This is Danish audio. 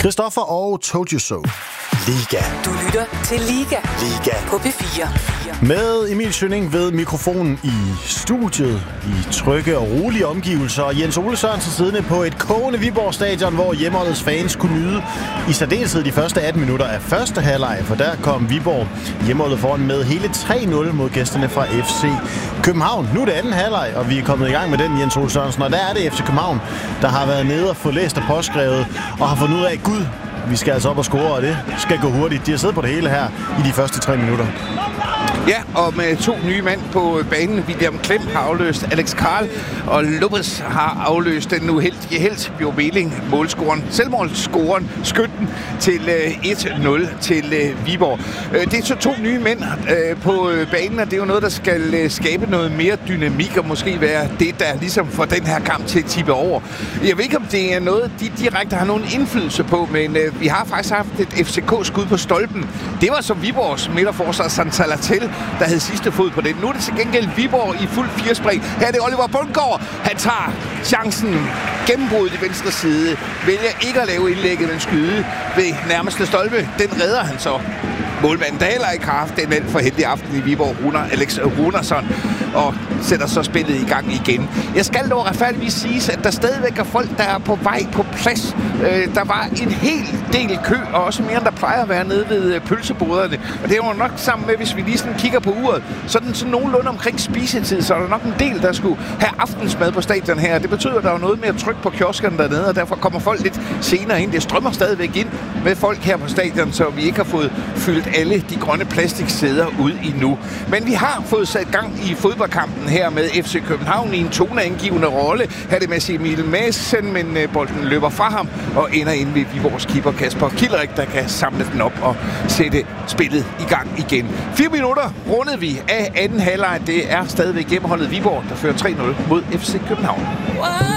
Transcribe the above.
Christoffer og Told You So. Liga. Du lytter til Liga på P4. Med Emil Schønning ved mikrofonen i studiet i trygge og rolige omgivelser. Og Jens Ole Sørensen siddende på et kogende Viborg Stadion, hvor hjemmeholdets fans kunne nyde i særdeleshed de første 18 minutter af første halvleg. For der kom Viborg hjemmeholdet foran med hele 3-0 mod gæsterne fra FC København. Nu er det anden halvleg, og vi er kommet i gang med den, Jens Ole Sørensen. Og der er det FC København, der har været nede og fået læst og påskrevet og har fundet ud af, Gud, vi skal altså op og score, og det skal gå hurtigt. De har siddet på det hele her i de første 3 minutter. Ja, og med 2 nye mand på banen. William Klem har afløst Alex Karl, og Lopez har afløst den nu helt Bjørn Beling, målscoren, selvmålscoren, skytten til 1-0 til Viborg. Det er så 2 nye mænd på banen, og det er jo noget, der skal skabe noget mere dynamik, og måske være det, der ligesom får den her kamp til at tippe over. Jeg ved ikke, om det er noget, de direkte har nogen indflydelse på, men vi har faktisk haft et FCK-skud på stolpen. Det var så Viborgs midterforsvar Santalatel, der havde sidste fod på den. Nu er det til gengæld Viborg i fuld 4-spring. Her er det Oliver Bundgaard. Han tager chancen. Gennembruddet i venstre side. Vælger ikke at lave indlægget, men skyde ved nærmeste stolpe. Den redder han så. Målmanden, der heller ikke har haft en alt for heldig aften i Viborg, Alex Runarsson, og sætter så spillet i gang igen. Jeg skal dog retfærdigvis sige, at der stadigvæk er folk, der er på vej på plads. Der var en hel del kø, og også mere end der plejer at være nede ved pølseboderne. Og det er jo nok sammen med, hvis vi lige sådan kigger på uret, sådan nogenlunde omkring spisetid, så er der nok en del, der skulle have aftensmad på stadion her. Det betyder, at der er noget mere tryk på kioskerne dernede, og derfor kommer folk lidt senere ind. Det strømmer stadigvæk ind med folk her på stadion, så vi ikke har fået fyldt alle de grønne plastiksæder ud endnu. Men vi har fået sat gang i fodboldkampen her med FC København i en toneangivende rolle. Her er det med Emil Madsen, men bolden løber fra ham og ender inde ved Viborgs keeper Kasper Kilderik, der kan samle den op og sætte spillet i gang igen. 4 minutter rundede vi af anden halvleg. Det er stadigvæk hjemmeholdet Viborg, der fører 3-0 mod FC København.